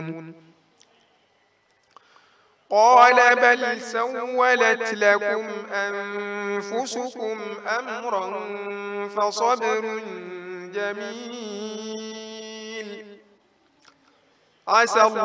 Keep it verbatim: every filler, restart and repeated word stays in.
قال بل سولت لكم أنفسكم أمرا فصبر جميل عسى